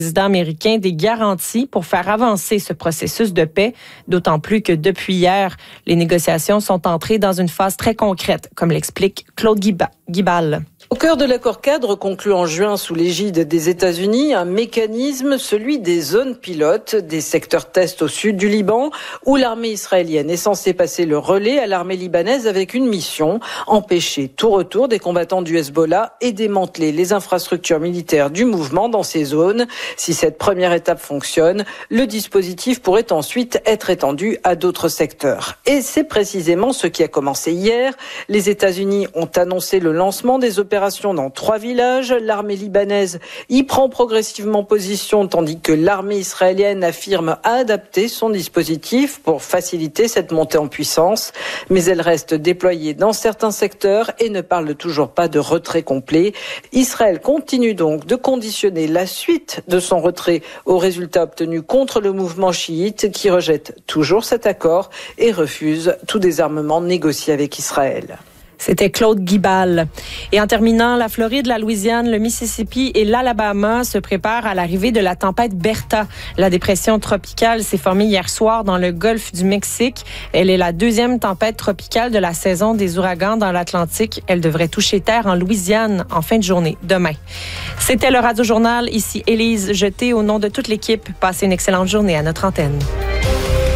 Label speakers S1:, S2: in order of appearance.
S1: Président américain des garanties pour faire avancer ce processus de paix, d'autant plus que depuis hier, les négociations sont entrées dans une phase très concrète, comme l'explique Claude Guibal.
S2: Au cœur de l'accord cadre conclu en juin sous l'égide des États-Unis, un mécanisme, celui des zones pilotes, des secteurs tests au sud du Liban, où l'armée israélienne est censée passer le relais à l'armée libanaise avec une mission, empêcher tout retour des combattants du Hezbollah et démanteler les infrastructures militaires du mouvement dans ces zones. Si cette première étape fonctionne, le dispositif pourrait ensuite être étendu à d'autres secteurs. Et c'est précisément ce qui a commencé hier. Les États-Unis ont annoncé le lancement des opérations dans 3 villages. L'armée libanaise y prend progressivement position, tandis que l'armée israélienne affirme adapter son dispositif pour faciliter cette montée en puissance. Mais elle reste déployée dans certains secteurs et ne parle toujours pas de retrait complet. Israël continue donc de conditionner la suite de son retrait aux résultats obtenus contre le mouvement chiite qui rejette toujours cet accord et refuse tout désarmement négocié avec Israël.
S1: C'était Claude Guibal. Et en terminant, la Floride, la Louisiane, le Mississippi et l'Alabama se préparent à l'arrivée de la tempête Bertha. La dépression tropicale s'est formée hier soir dans le golfe du Mexique. Elle est la deuxième tempête tropicale de la saison des ouragans dans l'Atlantique. Elle devrait toucher terre en Louisiane en fin de journée, demain. C'était le Radio Journal. Ici Élise Jeté au nom de toute l'équipe. Passez une excellente journée à notre antenne.